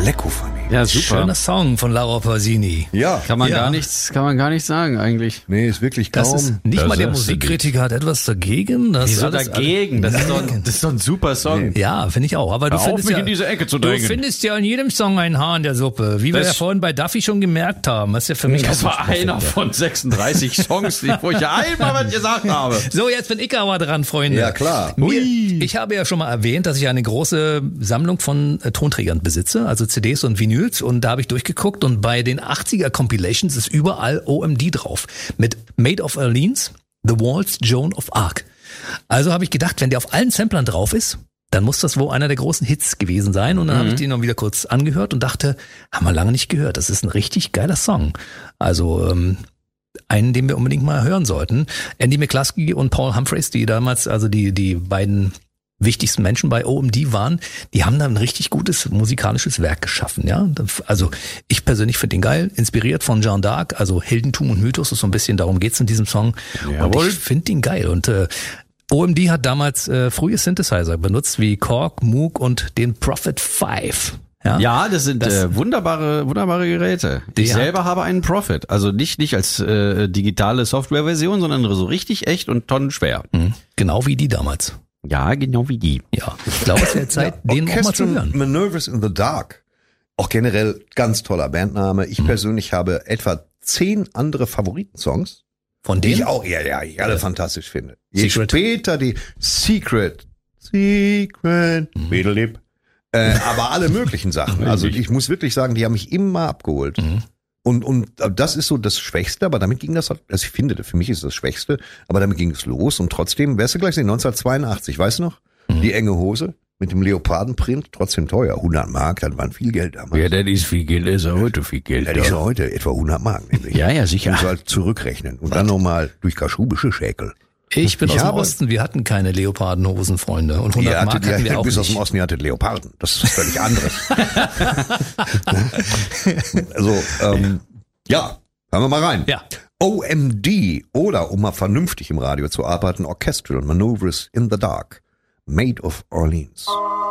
Lecco Funny. Ja, super. Schöner Song von Laura Pausini. Ja. Kann man gar nichts sagen eigentlich. Nee, ist wirklich kaum. Das ist nicht Das mal der ist Musikkritiker hat etwas dagegen. Das Wieso ist alles- dagegen? Das ist doch ein super Song. Ja, finde ich auch. Aber du Hör auf, findest mich ja, in diese Ecke zu du drängen. findest ja in jedem Song ein Haar in der Suppe. Wie wir Das- ja vorhin bei Duffy schon gemerkt haben. Das ist ja für mich Das auch war nicht einer perfekt. von 36 Songs, wo ich einmal was gesagt habe. So, jetzt bin ich aber dran, Freunde. Ja, klar. Ich habe ja schon mal erwähnt, dass ich eine große Sammlung von Tonträgern besitze, also CDs und Vinyls, und da habe ich durchgeguckt und bei den 80er Compilations ist überall OMD drauf. Mit Maid of Orleans, The Waltz, Joan of Arc. Also habe ich gedacht, wenn der auf allen Samplern drauf ist, dann muss das wohl einer der großen Hits gewesen sein. Und dann habe ich den noch wieder kurz angehört und dachte, haben wir lange nicht gehört. Das ist ein richtig geiler Song. Also einen, den wir unbedingt mal hören sollten. Andy McCluskey und Paul Humphreys, die damals, also die beiden wichtigsten Menschen bei OMD waren, die haben da ein richtig gutes musikalisches Werk geschaffen, ja. Also ich persönlich finde den geil, inspiriert von Jeanne d'Arc, also Heldentum und Mythos, ist so ein bisschen, darum geht's in diesem Song. Jawohl. Und ich finde den geil. Und OMD hat damals frühe Synthesizer benutzt, wie Korg, Moog und den Prophet 5. Ja, das sind wunderbare Geräte. Ich selber habe einen Prophet. Also nicht als digitale Softwareversion, sondern so richtig echt und tonnenschwer. Genau wie die damals. Ja, genau wie die. Ja, ich glaube, es wäre Zeit, den auch mal zu hören. Manoeuvres in the Dark. Auch generell ganz toller Bandname. Ich persönlich habe etwa 10 andere Favoritensongs, Von die denen? ich auch alle fantastisch finde. Je Secret. später die Secret, Bedelip, aber alle möglichen Sachen. Also ich muss wirklich sagen, die haben mich immer abgeholt. Und das ist so das Schwächste, aber damit ging das, also ich finde, für mich ist das Schwächste, aber damit ging es los und trotzdem, wärst du gleich sehen, 1982, weißt du noch? Die enge Hose mit dem Leopardenprint, trotzdem teuer, 100 Mark, das waren viel Geld damals. Ja, das ist viel Geld, das ist heute viel Geld. Das ist ja heute etwa 100 Mark, nämlich. Ja, sicher. Muss halt zurückrechnen und dann nochmal durch kaschubische Schäkel. Ich bin aus dem habe- Osten, wir hatten keine Leopardenhosen, Freunde. Und 100 Mark hatten wir auch bis aus dem nicht. Osten, ihr hattet Leoparden. Das ist was völlig anderes. Also, ja, hören wir mal rein. Ja. OMD oder, um mal vernünftig im Radio zu arbeiten, Orchestral Manoeuvres in the Dark, Maid of Orleans.